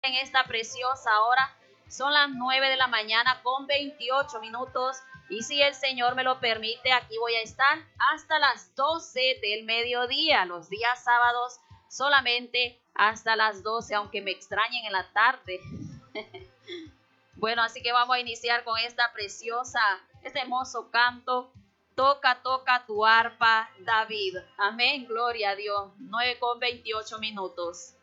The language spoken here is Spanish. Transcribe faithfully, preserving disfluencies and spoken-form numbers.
en esta preciosa hora. Son las nueve de la mañana con veintiocho minutos. Y si el Señor me lo permite, aquí voy a estar hasta las doce del mediodía. Los días sábados solamente hasta las doce, aunque me extrañen en la tarde. Bueno, así que vamos a iniciar con esta preciosa, este hermoso canto. Toca, toca tu arpa, David. Amén, gloria a Dios. nueve con veintiocho minutos.